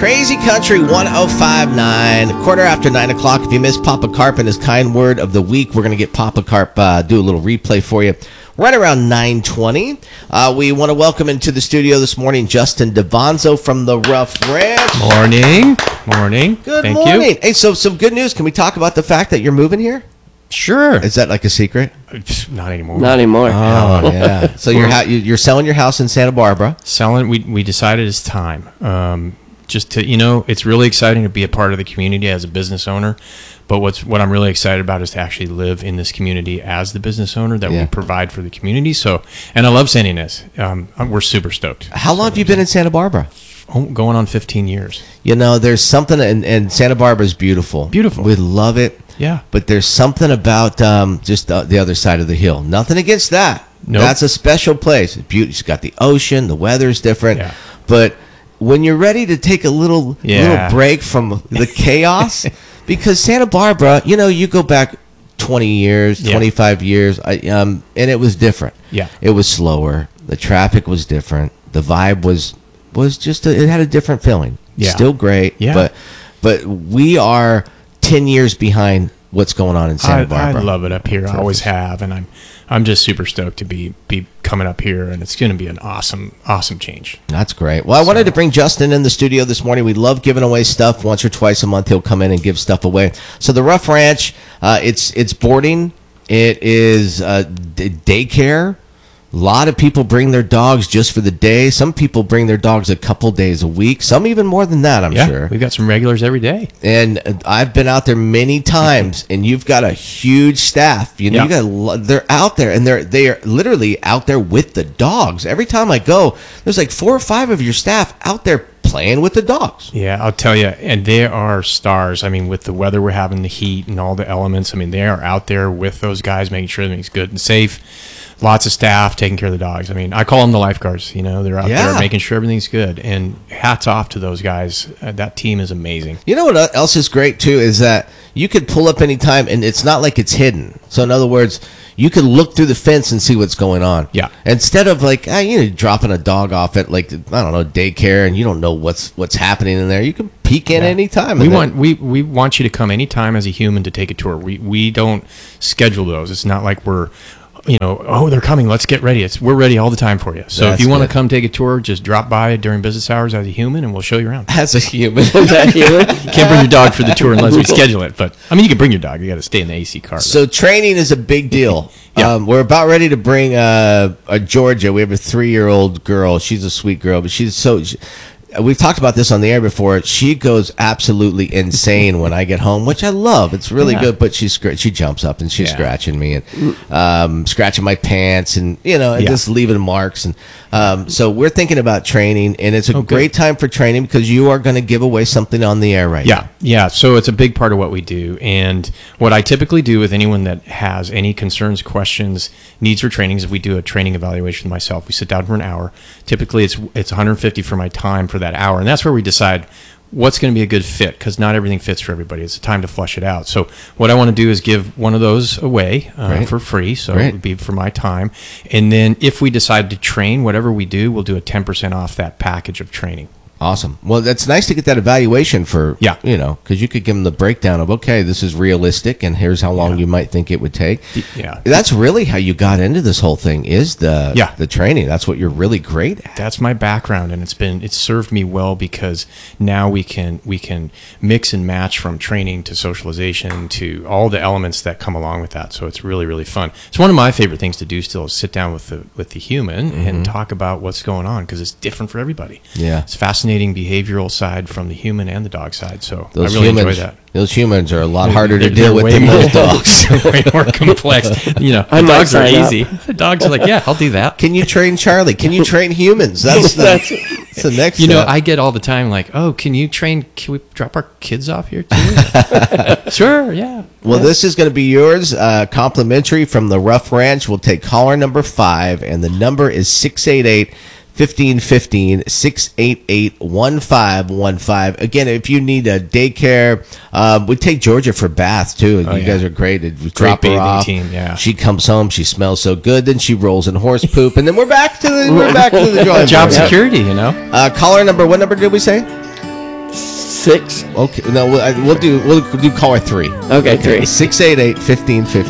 Crazy Country 105.9, quarter after 9 o'clock. If you missed Papa Carp and his kind word of the week, we're going to get Papa Carp, do a little replay for you right around 9:20. We want to welcome into the studio this morning Justin DeVonzo from the Rough Ranch. Morning. Good Thank morning. you. Hey, so some good news. Can we talk about the fact that you're moving here? Sure. Is that like a secret? Not anymore. Not anymore. Oh, yeah. So you're selling your house in Santa Barbara. Selling. We decided it's time. Just to, it's really exciting to be a part of the community as a business owner. But what I'm really excited about is to actually live in this community as the business owner that we provide for the community. So, and I love saying this. We're super stoked. How long have you been in Santa Barbara? Going on 15 years. There's something, and Santa Barbara is beautiful. Beautiful. We love it. Yeah. But there's something about just the other side of the hill. Nothing against that. Nope. That's a special place. It's beautiful. It's got the ocean. The weather's different. Yeah. But when you're ready to take a little break from the chaos, because Santa Barbara, you go back 20 years, 25 years, and it was different. Yeah. It was slower. The traffic was different. The vibe was just it had a different feeling. Yeah. Still great. Yeah. But we are 10 years behind what's going on in Santa Barbara. I love it up here. I always have, and I'm just super stoked to be coming up here, and it's going to be an awesome change. That's great. Well, I wanted to bring Justin in the studio this morning. We love giving away stuff. Once or twice a month, he'll come in and give stuff away. So the Rough Ranch, it's boarding. It is daycare. A lot of people bring their dogs just for the day. Some people bring their dogs a couple days a week. Some even more than that, I'm sure. We've got some regulars every day. And I've been out there many times, and you've got a huge staff. They're out there, and they are literally out there with the dogs. Every time I go, there's like 4 or 5 of your staff out there playing with the dogs. Yeah, I'll tell you, and they are stars. I mean, with the weather we're having, the heat and all the elements, they are out there with those guys, making sure everything's good and safe. Lots of staff taking care of the dogs. I call them the lifeguards. They're out there making sure everything's good. And hats off to those guys. That team is amazing. You know what else is great, too, is that you could pull up anytime, and it's not like it's hidden. So, in other words, you can look through the fence and see what's going on. Yeah. Instead of, dropping a dog off at, daycare, and you don't know what's happening in there. You can peek in anytime. We want you to come anytime as a human to take a tour. We don't schedule those. It's not like we're... they're coming, let's get ready. We're ready all the time for you. So if you want to come take a tour, just drop by during business hours as a human, and we'll show you around. As a human. You can't bring your dog for the tour unless we schedule it. But, you can bring your dog. You got to stay in the AC car. So training is a big deal. Yeah. We're about ready to bring a Georgia. We have a 3-year-old girl. She's a sweet girl, but we've talked about this on the air before. She goes absolutely insane when I get home, which I love. It's really good, but she jumps up and she's scratching me and scratching my pants and, just leaving marks. And so we're thinking about training, and it's a great time for training because you are going to give away something on the air right now. Yeah. So it's a big part of what we do. And what I typically do with anyone that has any concerns, questions, needs for training is we do a training evaluation with myself. We sit down for an hour. Typically, it's $150 for my time for that hour, and that's where we decide what's going to be a good fit, because not everything fits for everybody. It's time to flush it out. So what I want to do is give one of those away for free, so it would be for my time. And then if we decide to train, whatever we do, we'll do a 10% off that package of training. Awesome. Well, that's nice to get that evaluation for, because you could give them the breakdown of, okay, this is realistic, and here's how long you might think it would take. Yeah. That's really how you got into this whole thing, is the training. That's what you're really great at. That's my background, and it's served me well, because now we can mix and match from training to socialization to all the elements that come along with that. So it's really, really fun. It's one of my favorite things to do still, is sit down with the human and talk about what's going on, because it's different for everybody. Yeah. It's fascinating behavioral side from the human and the dog side. So I really enjoy that. Those humans are a lot harder to deal with than those dogs. They're way more complex. The dogs are easy. The dogs are like, yeah, I'll do that. Can you train Charlie? Can you train humans? That's the next step. I get all the time like, oh, can we drop our kids off here too? Sure, yeah. Well, this is going to be yours, complimentary from the Rough Ranch. We'll take caller number 5, and the number is 688-1515, 688-1515. Again, if you need a daycare, we take Georgia for baths too. You guys are great. Great bathing team. Yeah, she comes home, she smells so good, then she rolls in horse poop, and then we're back to the drawing board. Job security, Caller number, what number did we say? 6? Okay, no, we'll do caller 3. Okay, 3. 688-1515.